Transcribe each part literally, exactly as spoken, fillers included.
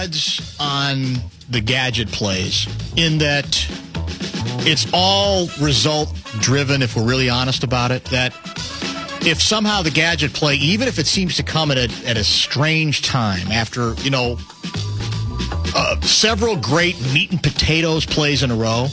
odds on the gadget plays in that it's all result-driven, if we're really honest about it, that if somehow the gadget play, even if it seems to come at a, at a strange time after, you know, uh, several great meat and potatoes plays in a row,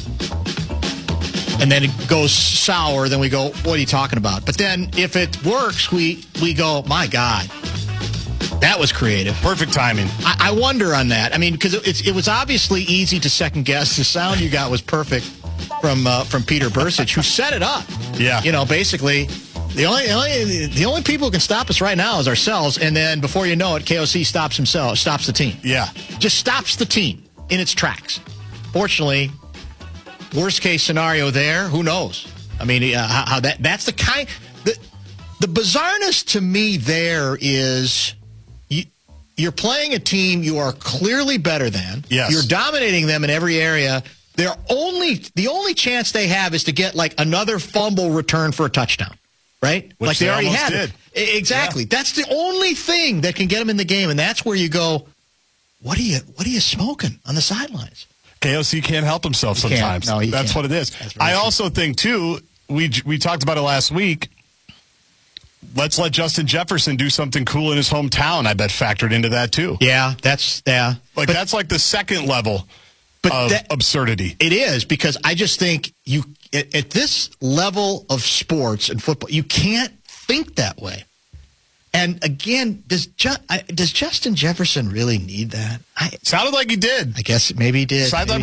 and then it goes sour, then we go, what are you talking about? But then if it works, we, we go, my God, that was creative. Perfect timing. I, I wonder on that. I mean, because it, it was obviously easy to second guess. The sound you got was perfect from uh, from Peter Bursich, who set it up. Yeah. You know, basically, the only, only the only people who can stop us right now is ourselves. And then before you know it, K O C stops himself, stops the team. Yeah. Just stops the team in its tracks. Fortunately, worst case scenario there, who knows? I mean, uh, how, how that that's the kind. The, the bizarreness to me there is you, you're playing a team you are clearly better than. Yes. You're dominating them in every area. They're only the only chance they have is to get like another fumble return for a touchdown, right? Which like they, they already almost had did. it. Exactly. Yeah. That's the only thing that can get them in the game, and that's where you go, what are you what are you smoking on the sidelines? K O C can't help himself He sometimes. No, That's can't. what it is. I true. also think, too, we we talked about it last week. Let's let Justin Jefferson do something cool in his hometown. I bet factored into that, too. Yeah, that's, yeah. Like, but, that's like the second level but of that, absurdity. It is, because I just think you, at, at this level of sports and football, you can't think that way. And again, does Ju- I, does Justin Jefferson really need that? I, Sounded like he did. I guess maybe he did. Sideline